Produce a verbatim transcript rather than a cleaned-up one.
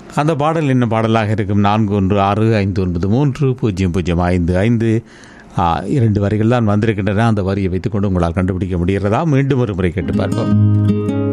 அந்த பாடல் என்ன பாடலாக இருக்கும்? நான்கு ஒன்று ஆறு ஐந்து ஒன்பது மூன்று பூஜ்ஜியம் பூஜ்ஜியம் ஐந்து ஐந்து. இரண்டு வரிகள் தான் வந்திருக்கின்றன. அந்த வரியை வைத்துக்கொண்டு உங்களால் கண்டுபிடிக்க முடிகிறதா? மீண்டும் ஒரு முறை கேட்டு பார்ப்போம்.